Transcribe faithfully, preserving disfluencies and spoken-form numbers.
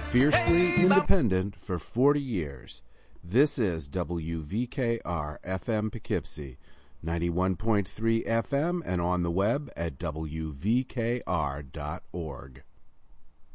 Fiercely independent for forty years. This is W V K R F M Poughkeepsie, ninety-one point three F M, and on the web at W V K R dot org.